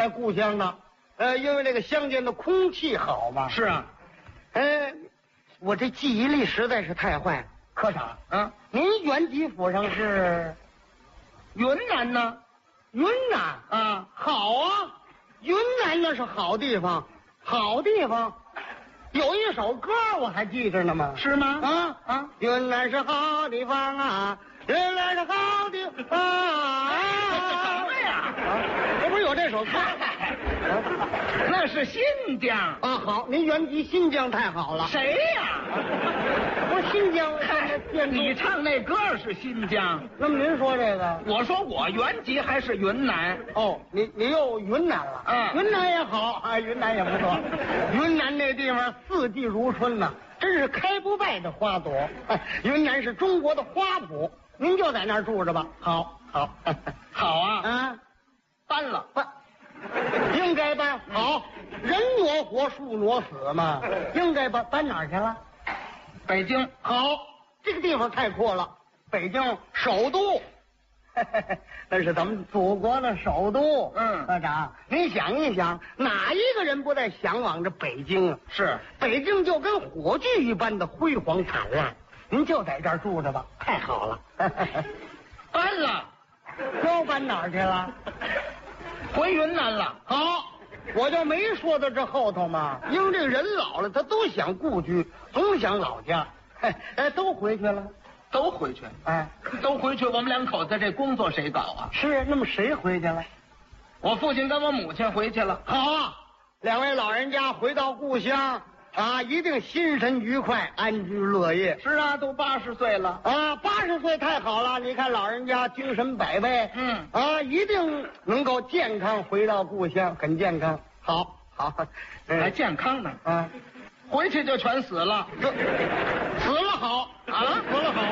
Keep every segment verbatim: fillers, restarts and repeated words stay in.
在故乡呢，呃，因为这个乡间的空气好嘛。 是啊， 呃，我这记忆力实在是太坏。科长， 啊， 您原籍府上是云南呢？ 云南啊， 好啊，云南那是好地方，好地方。有一首歌我还记着呢嘛。 是吗？ 啊啊， 云南是好地方啊，云南是好地方啊。 什么呀？ 啊，这不是有这首歌？ 那是新疆啊，好，您原籍新疆太好了。 谁呀？ 不是新疆， 你唱那歌是新疆， 那么您说这个？ 我说我原籍还是云南。 哦，你你又云南了？ 嗯， 云南也好啊，云南也不错。云南那地方四季如春呐、啊，真是开不败的花朵。哎，云南是中国的花圃，您就在那儿住着吧。好，好， 好啊， 啊， 搬了搬，应该搬。好，人挪活，树挪死嘛，应该搬。搬哪儿去了？ 北京。 好，这个地方太阔了，北京首都。那是咱们祖国的首都。 嗯， 科长，您想一想，哪一个人不在向往着北京啊？ 是， 北京就跟火炬一般的辉煌灿烂，您就在这儿住着吧，太好了。 搬了， 又搬哪儿去了？ 回云南了。 好，我就没说到这后头嘛，因为这个人老了，他都想故居，总想老家。哎，都回去了。 都回去， 哎， 都回去。我们两口子这工作谁搞啊？ 是，那么谁回去了？ 我父亲跟我母亲回去了。 好啊，两位老人家回到故乡啊，一定心神愉快，安居乐业。 是啊，都八十岁了啊，八十岁太好了！你看老人家精神百倍， 嗯啊，一定能够健康回到故乡，很健康。好，好，嗯、 还健康呢啊。 回去就全死了， 死了好啊，死了好。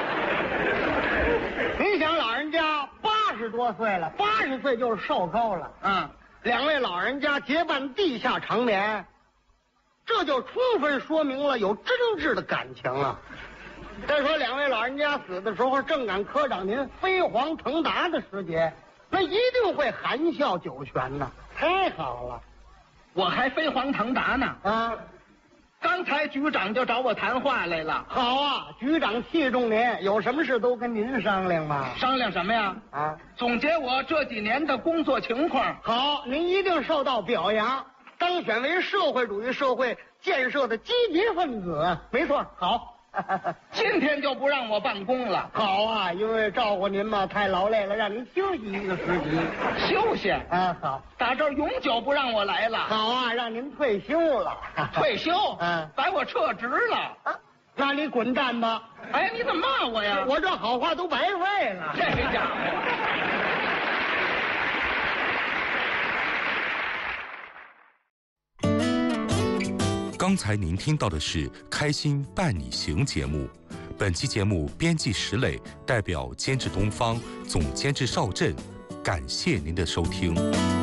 你想老人家八十多岁了，八十岁就是寿高了。 嗯， 两位老人家结伴地下长眠，这就充分说明了有真挚的感情了。再说两位老人家死的时候，正赶科长您飞黄腾达的时节，那一定会含笑九泉呐，太好了。 我还飞黄腾达呢啊！ 刚才局长就找我谈话来了。 好啊，局长器重您，有什么事都跟您商量嘛。 商量什么呀？ 啊， 总结我这几年的工作情况。 好，您一定受到表扬，当选为社会主义社会建设的积极分子。没错，好。 今天就不让我办公了。 好啊，因为照顾您嘛，太劳累了，让您休息一个时期。 休息啊，好。 打这儿永久不让我来了。 好啊，让您退休了。 退休？ 嗯， 把我撤职了。 啊，那你滚蛋吧！ 哎，你怎么骂我呀？ 我这好话都白费了。 这家伙。 刚才您听到的是《开心伴你行》节目，本期节目编辑石磊，代表监制东方，总监制邵震，感谢您的收听。